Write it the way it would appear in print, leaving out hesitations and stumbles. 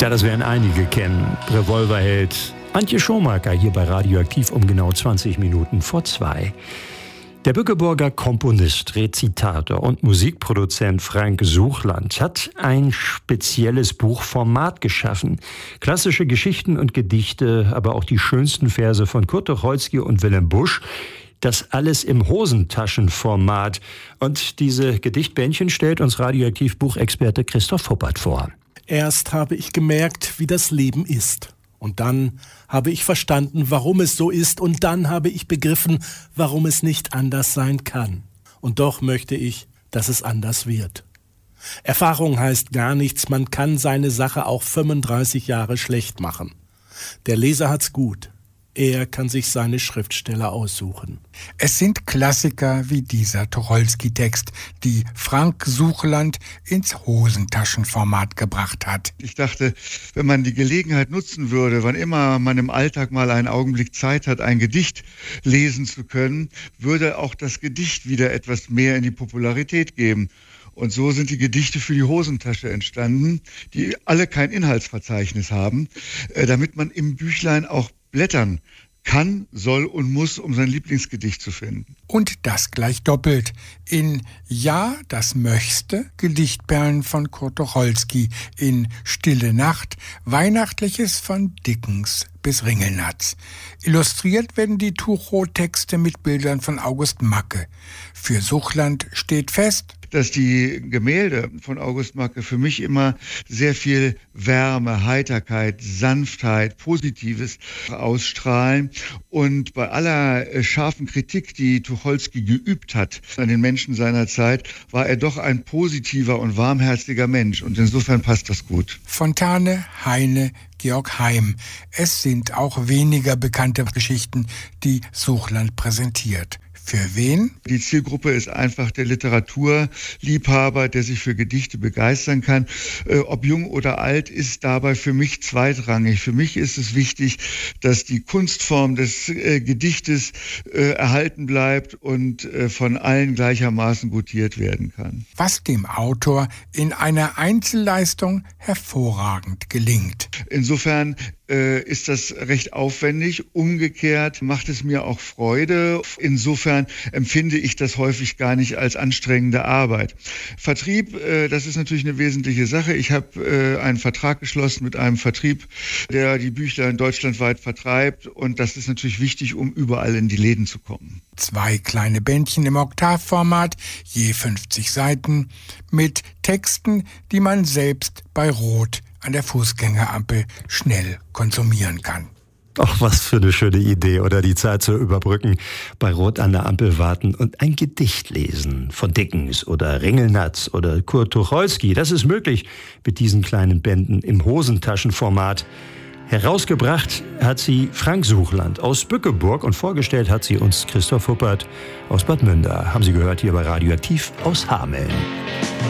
Ja, das werden einige kennen. Revolverheld Antje Schomaker hier bei Radioaktiv um genau 20 Minuten vor 2. Der Bückeburger Komponist, Rezitator und Musikproduzent Frank Suchland hat ein spezielles Buchformat geschaffen. Klassische Geschichten und Gedichte, aber auch die schönsten Verse von Kurt Tucholsky und Wilhelm Busch. Das alles im Hosentaschenformat. Und diese Gedichtbändchen stellt uns Radioaktiv-Buchexperte Christoph Huppert vor. Erst habe ich gemerkt, wie das Leben ist. Und dann habe ich verstanden, warum es so ist. Und dann habe ich begriffen, warum es nicht anders sein kann. Und doch möchte ich, dass es anders wird. Erfahrung heißt gar nichts. Man kann seine Sache auch 35 Jahre schlecht machen. Der Leser hat's gut. Er kann sich seine Schriftsteller aussuchen. Es sind Klassiker wie dieser Tucholsky-Text, die Frank Suchland ins Hosentaschenformat gebracht hat. Ich dachte, wenn man die Gelegenheit nutzen würde, wann immer man im Alltag mal einen Augenblick Zeit hat, ein Gedicht lesen zu können, würde auch das Gedicht wieder etwas mehr in die Popularität geben. Und so sind die Gedichte für die Hosentasche entstanden, die alle kein Inhaltsverzeichnis haben, damit man im Büchlein auch blättern kann, soll und muss, um sein Lieblingsgedicht zu finden. Und das gleich doppelt. In Ja, das möchte, Gedichtperlen von Kurt Tucholsky, in Stille Nacht, Weihnachtliches von Dickens bis Ringelnatz. Illustriert werden die Tucho-Texte mit Bildern von August Macke. Für Suchland steht fest, dass die Gemälde von August Macke für mich immer sehr viel Wärme, Heiterkeit, Sanftheit, Positives ausstrahlen. Und bei aller scharfen Kritik, die Tucholsky geübt hat an den Menschen seiner Zeit, war er doch ein positiver und warmherziger Mensch. Und insofern passt das gut. Fontane, Heine, Georg Heim. Es sind auch weniger bekannte Geschichten, die Suchland präsentiert. Für wen? Die Zielgruppe ist einfach der Literaturliebhaber, der sich für Gedichte begeistern kann. Ob jung oder alt, ist dabei für mich zweitrangig. Für mich ist es wichtig, dass die Kunstform des Gedichtes erhalten bleibt und von allen gleichermaßen gutiert werden kann. Was dem Autor in einer Einzelleistung hervorragend gelingt. Insofern ist das recht aufwendig. Umgekehrt macht es mir auch Freude. Insofern empfinde ich das häufig gar nicht als anstrengende Arbeit. Vertrieb, das ist natürlich eine wesentliche Sache. Ich habe einen Vertrag geschlossen mit einem Vertrieb, der die Büchlein deutschlandweit vertreibt. Und das ist natürlich wichtig, um überall in die Läden zu kommen. 2 kleine Bändchen im Oktavformat, je 50 Seiten, mit Texten, die man selbst bei Rot an der Fußgängerampel schnell konsumieren kann. Ach, was für eine schöne Idee, oder die Zeit zu überbrücken, bei Rot an der Ampel warten und ein Gedicht lesen von Dickens oder Ringelnatz oder Kurt Tucholsky. Das ist möglich mit diesen kleinen Bänden im Hosentaschenformat. Herausgebracht hat sie Frank Suchland aus Bückeburg und vorgestellt hat sie uns Christoph Huppert aus Bad Münder. Haben Sie gehört hier bei Radioaktiv aus Hameln.